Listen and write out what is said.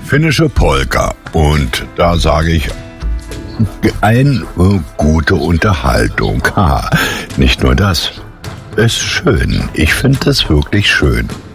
finnische Polka. Und da sage ich, eine gute Unterhaltung. Nicht nur das, ist schön. Ich finde es wirklich schön.